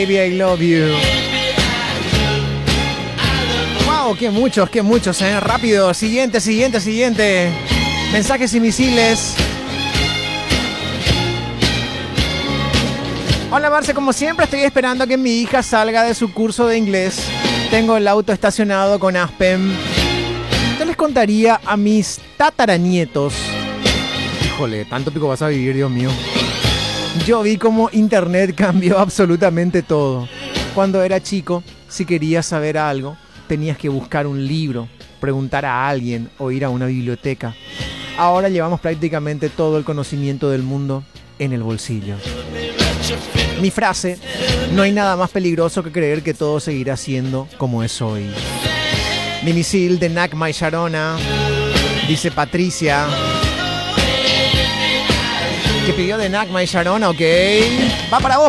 Baby, I love you. Wow, qué muchos, Rápido, siguiente. Mensajes y misiles. Hola Marce, como siempre estoy esperando a que mi hija salga de su curso de inglés. Tengo el auto estacionado con Aspen. ¿Qué les contaría a mis tataranietos? Híjole, tanto pico vas a vivir, Dios mío. Yo vi cómo internet cambió absolutamente todo. Cuando era chico, si querías saber algo, tenías que buscar un libro, preguntar a alguien o ir a una biblioteca. Ahora llevamos prácticamente todo el conocimiento del mundo en el bolsillo. Mi frase: no hay nada más peligroso que creer que todo seguirá siendo como es hoy. Mi misil de Nac Mai Sharona, dice Patricia. Que pidió de Nac Mai Sharona, ok. Va para vos,